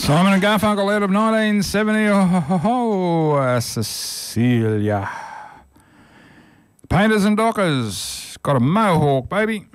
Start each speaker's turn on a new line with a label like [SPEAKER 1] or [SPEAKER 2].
[SPEAKER 1] Simon and Garfunkel out of 1970. Cecilia. Painters and Dockers. Got a mohawk, baby.